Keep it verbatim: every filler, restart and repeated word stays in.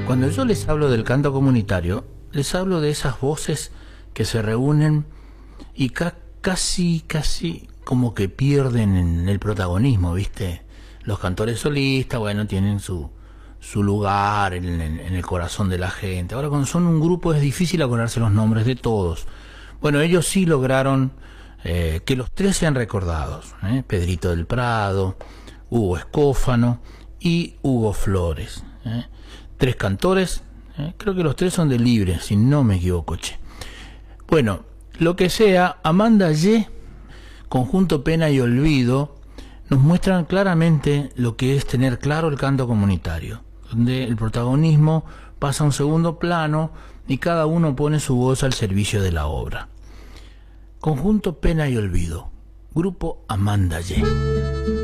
Cuando yo les hablo del canto comunitario, les hablo de esas voces que se reúnen y ca casi, casi como que pierden en el protagonismo, ¿viste? Los cantores solistas, bueno, tienen su, su lugar en, en, en el corazón de la gente. Ahora, cuando son un grupo es difícil acordarse los nombres de todos. Bueno, ellos sí lograron eh, que los tres sean recordados, ¿eh? Pedrito del Prado, Hugo Escófano y Hugo Flores, ¿eh? Tres cantores, ¿eh? Creo que los tres son de Libre, si no me equivoco, che. Bueno, lo que sea, Amanda Ye, Conjunto Pena y Olvido, nos muestran claramente lo que es tener claro el canto comunitario, donde el protagonismo pasa a un segundo plano y cada uno pone su voz al servicio de la obra. Conjunto Pena y Olvido, Grupo Amanda Ye.